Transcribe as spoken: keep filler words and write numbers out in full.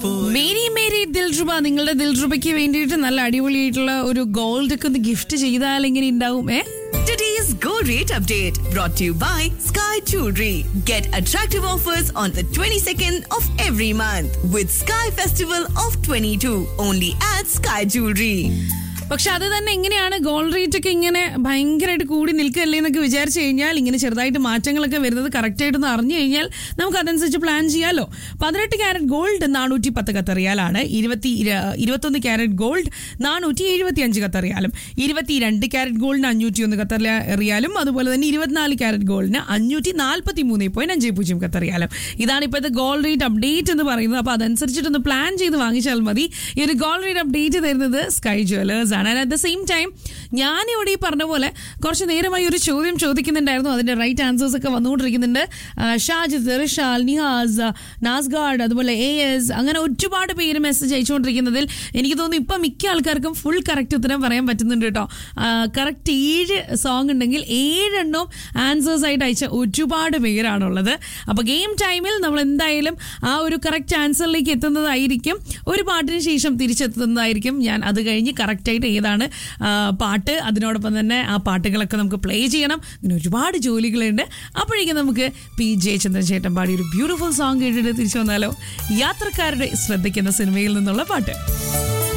Mary Mary dilruba, നിങ്ങളുടെ ദിൽറുബയ്ക്ക് വേണ്ടിയിട്ട് നല്ല അടിപൊളിയായിട്ടുള്ള ഒരു ഗോൾഡ് ഒക്കെ ഒന്ന് ഗിഫ്റ്റ് ചെയ്താൽ എങ്ങനെ ഉണ്ടാവും? ഏ Today's Gold Rate Update brought to you by Sky Jewelry. Get attractive offers on the twenty-second of every month with Sky Festival of twenty-two only at Sky Jewelry. പക്ഷെ അത് തന്നെ എങ്ങനെയാണ് ഗോൾഡ് റേറ്റ് ഒക്കെ ഇങ്ങനെ ഭയങ്കരമായിട്ട് കൂടി നിൽക്കല്ലേ എന്നൊക്കെ വിചാരിച്ചു കഴിഞ്ഞാൽ ഇങ്ങനെ ചെറുതായിട്ട് മാറ്റങ്ങളൊക്കെ വരുന്നത് കറക്റ്റായിട്ടൊന്ന് അറിഞ്ഞു കഴിഞ്ഞാൽ നമുക്ക് അതനുസരിച്ച് പ്ലാൻ ചെയ്യാമല്ലോ. പതിനെട്ട് ക്യാരറ്റ് ഗോൾഡ് നാനൂറ്റി പത്ത് കത്തറിയാലാണ്, ഇരുപത്തി ഇരുപത്തൊന്ന് ക്യാരറ്റ് ഗോൾഡ് നാനൂറ്റി എഴുപത്തി അഞ്ച് കത്തറിയാലും, ഇരുപത്തിരണ്ട് ക്യാരറ്റ് ഗോൾഡിന് അഞ്ഞൂറ്റി ഒന്ന് കത്തറിയാലും, അതുപോലെ തന്നെ ഇരുപത്തിനാല് ക്യാരറ്റ് ഗോൾഡിന് അഞ്ഞൂറ്റി നാൽപ്പത്തി മൂന്ന് പോയിന്റ് അഞ്ച് പൂജ്യം കത്തറിയാലും. ഇതാണ് ഇപ്പോഴത്തെ ഗോൾഡ് റേറ്റ് അപ്ഡേറ്റ് എന്ന് പറയുന്നത്. അപ്പോൾ അതനുസരിച്ചിട്ടൊന്ന് പ്ലാൻ ചെയ്ത് വാങ്ങിച്ചാൽ മതി. ഈ ഒരു ഗോൾഡ് റേറ്റ് അപ്ഡേറ്റ് തരുന്നത് സ്കൈ ജുവലേഴ്സ് ആണ്. അറ്റ് ദ സെയിം ടൈം ഞാനിവിടെ ഈ പറഞ്ഞ പോലെ കുറച്ച് നേരമായി ഒരു ചോദ്യം ചോദിക്കുന്നുണ്ടായിരുന്നു. അതിന്റെ റൈറ്റ് ആൻസേഴ്സ് ഒക്കെ വന്നുകൊണ്ടിരിക്കുന്നുണ്ട്. ഷാജിദ്, റിഷാൽ, നിഹാസ്, നാസ്ഗാർഡ്, അതുപോലെ എ എസ്, അങ്ങനെ ഒരുപാട് പേര് മെസ്സേജ് അയച്ചുകൊണ്ടിരിക്കുന്നതിൽ എനിക്ക് തോന്നുന്നു ഇപ്പം മിക്ക ആൾക്കാർക്കും ഫുൾ കറക്റ്റ് ഉത്തരം പറയാൻ പറ്റുന്നുണ്ട് കേട്ടോ. കറക്റ്റ് ഏഴ് സോങ് ഉണ്ടെങ്കിൽ ഏഴെണ്ണവും ആൻസേഴ്സ് ആയിട്ട് അയച്ച ഒരുപാട് പേരാണുള്ളത്. അപ്പോൾ ഗെയിം ടൈമിൽ നമ്മൾ എന്തായാലും ആ ഒരു കറക്റ്റ് ആൻസറിലേക്ക് എത്തുന്നതായിരിക്കും. ഒരു പാട്ടിന് ശേഷം തിരിച്ചെത്തുന്നതായിരിക്കും ഞാൻ. അത് കഴിഞ്ഞ് കറക്റ്റായിട്ട് ഏതാണ് പാട്ട്, അതിനോടൊപ്പം തന്നെ ആ പാട്ടുകളൊക്കെ നമുക്ക് പ്ലേ ചെയ്യണം. അങ്ങനെ ഒരുപാട് ജോലികളുണ്ട്. അപ്പോഴേക്കും നമുക്ക് പി ജയചന്ദ്രൻ ചേട്ടൻ പാടി ഒരു ബ്യൂട്ടിഫുൾ സോങ് കേട്ടിട്ട് തിരിച്ചു വന്നാലോ? യാത്രക്കാരുടെ ശ്രദ്ധിക്കുന്ന സിനിമയിൽ നിന്നുള്ള പാട്ട്.